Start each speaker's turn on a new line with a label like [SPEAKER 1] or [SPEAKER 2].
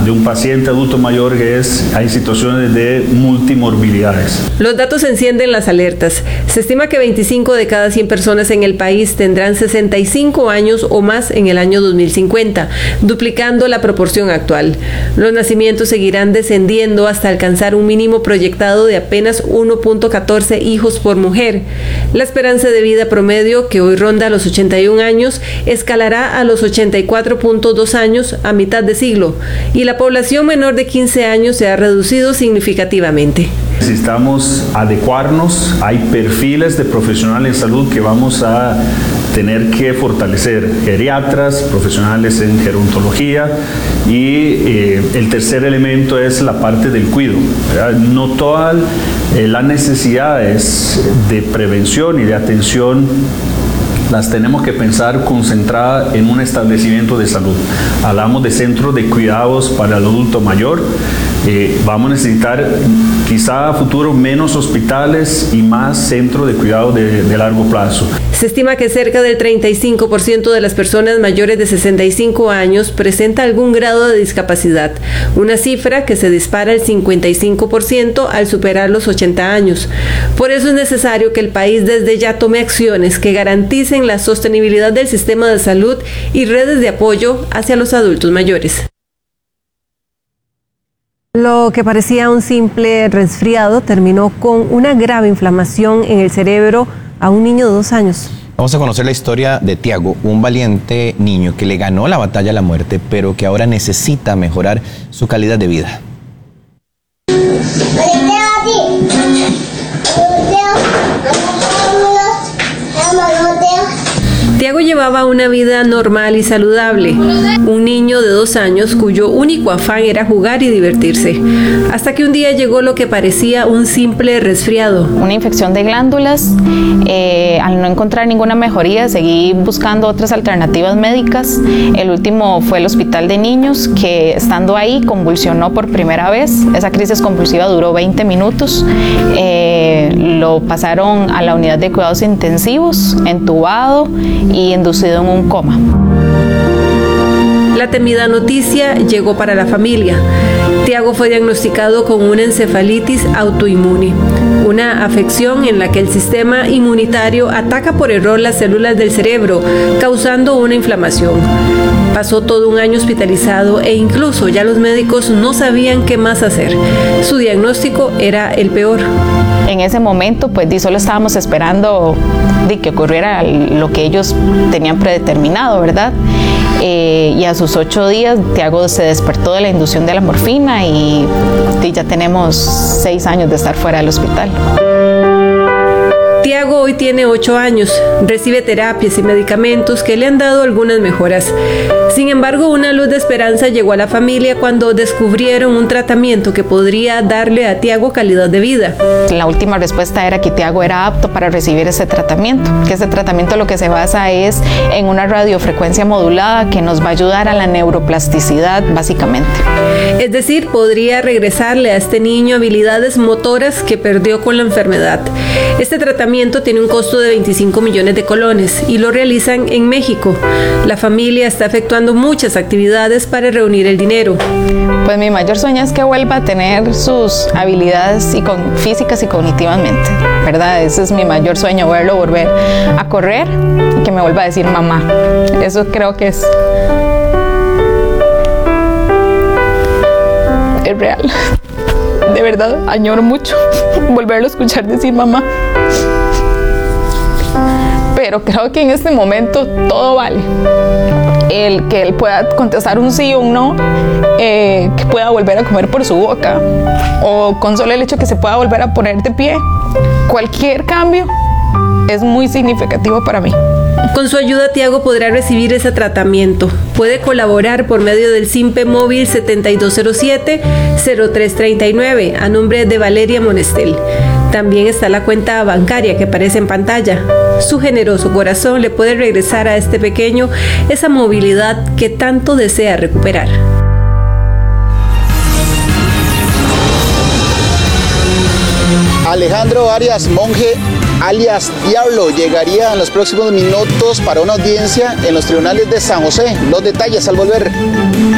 [SPEAKER 1] de un paciente adulto mayor que hay situaciones de multimorbilidades.
[SPEAKER 2] Los datos encienden las alertas. Se estima que 25 de cada 100 personas en el país tendrán 65 años o más en el año 2050, duplicando la proporción actual. Los nacimientos seguirán descendiendo hasta alcanzar un mínimo proyectado de apenas 1.14 hijos por mujer. La esperanza de vida promedio, que hoy ronda los 81 años, escalará a los 84.2 años a mitad de siglo, y la población menor de 15 años se ha reducido significativamente.
[SPEAKER 1] Necesitamos adecuarnos, hay perfiles de profesionales de salud que vamos a tener que fortalecer, geriatras, profesionales en gerontología, y el tercer elemento es la parte del cuidado, ¿verdad? No todas las necesidades de prevención y de atención las tenemos que pensar concentradas en un establecimiento de salud. Hablamos de centros de cuidados para el adulto mayor. Vamos a necesitar quizá a futuro menos hospitales y más centros de cuidado de largo plazo.
[SPEAKER 2] Se estima que cerca del 35% de las personas mayores de 65 años presenta algún grado de discapacidad, una cifra que se dispara al 55% al superar los 80 años. Por eso es necesario que el país desde ya tome acciones que garanticen la sostenibilidad del sistema de salud y redes de apoyo hacia los adultos mayores. Lo que parecía un simple resfriado terminó con una grave inflamación en el cerebro a un niño de 2 años.
[SPEAKER 3] Vamos a conocer la historia de Tiago, un valiente niño que le ganó la batalla a la muerte, pero que ahora necesita mejorar su calidad de vida.
[SPEAKER 2] Tiago llevaba una vida normal y saludable, un niño de 2 años cuyo único afán era jugar y divertirse, hasta que un día llegó lo que parecía un simple resfriado.
[SPEAKER 4] Una infección de glándulas, al no encontrar ninguna mejoría seguí buscando otras alternativas médicas. El último fue el hospital de niños, que estando ahí convulsionó por primera vez. Esa crisis convulsiva duró 20 minutos, lo pasaron a la unidad de cuidados intensivos, entubado y inducido en un coma.
[SPEAKER 2] La temida noticia llegó para la familia. Tiago fue diagnosticado con una encefalitis autoinmune, una afección en la que el sistema inmunitario ataca por error las células del cerebro, causando una inflamación. Pasó todo un año hospitalizado e incluso ya los médicos no sabían qué más hacer. Su diagnóstico era el peor.
[SPEAKER 4] En ese momento, pues solo estábamos esperando de que ocurriera lo que ellos tenían predeterminado, ¿verdad? Y a sus 8 días, Tiago se despertó de la inducción de la morfina y ya tenemos 6 años de estar fuera del hospital.
[SPEAKER 2] Tiago hoy tiene 8 años, recibe terapias y medicamentos que le han dado algunas mejoras. Sin embargo, una luz de esperanza llegó a la familia cuando descubrieron un tratamiento que podría darle a Tiago calidad de vida.
[SPEAKER 4] La última respuesta era que Tiago era apto para recibir ese tratamiento, que ese tratamiento lo que se basa es en una radiofrecuencia modulada que nos va a ayudar a la neuroplasticidad, básicamente.
[SPEAKER 2] Es decir, podría regresarle a este niño habilidades motoras que perdió con la enfermedad. Este tratamiento tiene un costo de 25 millones de colones y lo realizan en México. La familia está efectuando muchas actividades para reunir el dinero.
[SPEAKER 4] Pues mi mayor sueño es que vuelva a tener sus habilidades físicas y cognitivamente, ¿verdad? Ese es mi mayor sueño, verlo volver a correr y que me vuelva a decir mamá. Eso creo que es real. De verdad, añoro mucho volverlo a escuchar decir mamá. Pero creo que en este momento todo vale. El que él pueda contestar un sí o un no, que pueda volver a comer por su boca, o con solo el hecho que se pueda volver a poner de pie. Cualquier cambio es muy significativo para mí.
[SPEAKER 2] Con su ayuda, Tiago podrá recibir ese tratamiento. Puede colaborar por medio del SIMPE móvil 7207-0339 a nombre de Valeria Monestel. También está la cuenta bancaria que aparece en pantalla. Su generoso corazón le puede regresar a este pequeño esa movilidad que tanto desea recuperar.
[SPEAKER 5] Alejandro Arias Monge, alias Diablo, llegaría en los próximos minutos para una audiencia en los tribunales de San José. Los detalles al volver.